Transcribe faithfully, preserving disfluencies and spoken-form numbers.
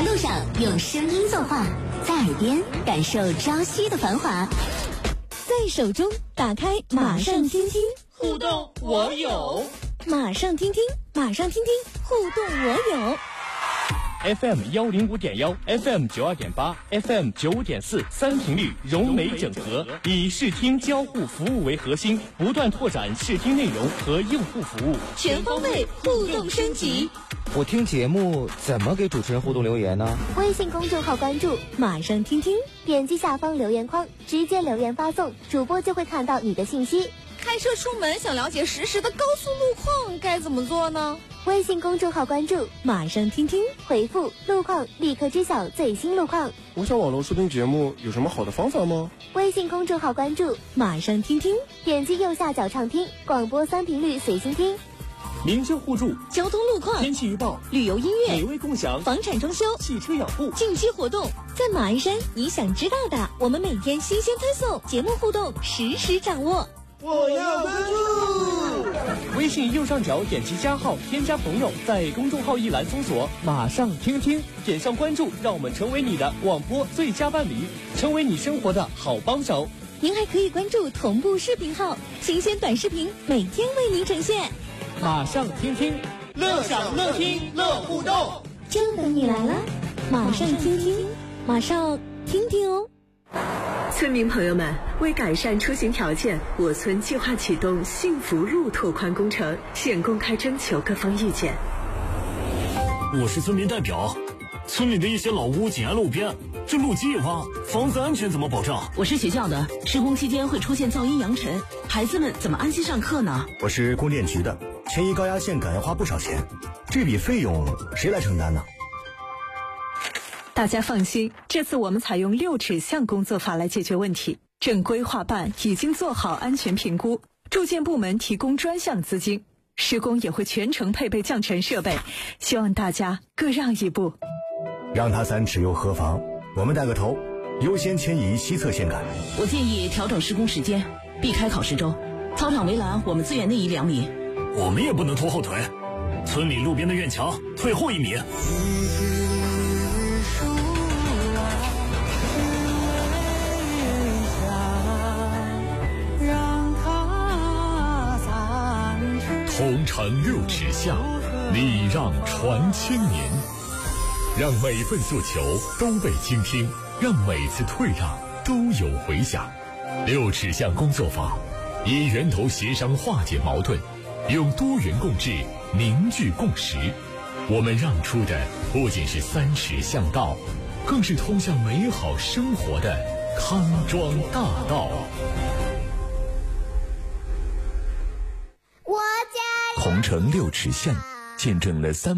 在路上用声音作画，在耳边感受朝夕的繁华，在手中打开马上听听， 互动我有。 马上听听，马上听听，互动我有。 F M 幺零五点幺 ，F M 九二点八 ，F M 九五点四，三频率融媒整合，以视听交互服务为核心，不断拓展视听内容和用户服务， 全方位互动升级。 我听节目怎么给主持人互动留言呢？ 微信公众号关注马上听听， 点击下方留言框，直接留言发送，主播就会看到你的信息。 开车出门想了解实时的高速路况该怎么做呢？ 微信公众号关注马上听听， 回复路况立刻知晓最新路况。 我想网络收听节目有什么好的方法吗？ 微信公众号关注马上听听， 点击右下角畅听，广播三频率随心听。 民生互助， 交通路况， 天气预报， 旅游音乐， 美味共享， 房产装修， 汽车养护， 近期活动，在马鞍山你想知道的，我们每天新鲜推送，节目互动实时掌握。 我要关注。 微信右上角点击加号，添加朋友，在公众号一栏搜索马上听听，点上关注，让我们成为你的广播最佳伴侣，成为你生活的好帮手。 您还可以关注同步视频号，新鲜短视频每天为您呈现。 马上听听，乐享乐听乐互动， 就等你来了。马上听听，马上听听哦。 村民朋友们，为改善出行条件，我村计划启动幸福路拓宽工程，现公开征求各方意见。 我是村民代表，村里的一些老屋紧挨路边，这路基一挖，房子安全怎么保障？ 我是学校的，施工期间会出现噪音扬尘，孩子们怎么安心上课呢？ 我是供电局的，迁移高压线杆要花不少钱，这笔费用谁来承担呢？ 大家放心，这次我们采用六尺巷工作法来解决问题。正规划办已经做好安全评估，住建部门提供专项资金，施工也会全程配备降尘设备，希望大家各让一步。 让他三尺又何妨？我们带个头，优先迁移西侧线杆。 我建议调整施工时间，避开考试周。操场围栏我们自远内移两米。 我们也不能拖后腿，村里路边的院墙退后一米。 同城六尺巷，礼让传千年，让每份诉求都被倾听，让每次退让都有回响。六尺巷工作坊以源头协商化解矛盾，用多元共治凝聚共识。我们让出的不仅是三尺巷道，更是通向美好生活的康庄大道。 同城六尺巷，见证了三